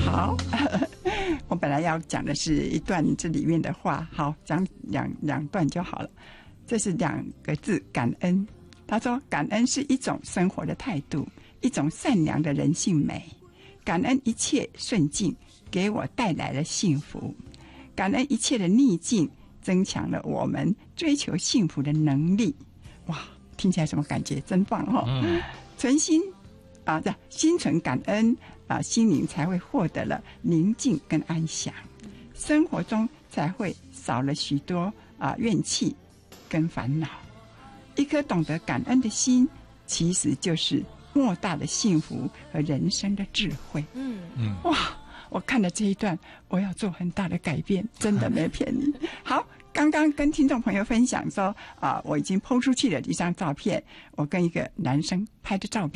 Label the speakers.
Speaker 1: 好，我本来要讲的是一段这里面的话，好，讲两段就好了。这是2个字，感恩。他说，感恩是一种生活的态度，一种善良的人性美。感恩一切顺境给我带来了幸福，感恩一切的逆境增强了我们追求幸福的能力。哇，听起来什么感觉？真棒哦！存心心存感恩心灵才会获得了宁静跟安详，生活中才会少了许多怨气跟烦恼。一颗懂得感恩的心，其实就是莫大的幸福和人生的智慧。哇！我看了这一段，我要做很大的改变，真的没骗你。好，刚刚跟听众朋友分享说我已经 po 出去了一张照片，我跟一个男生拍的照片。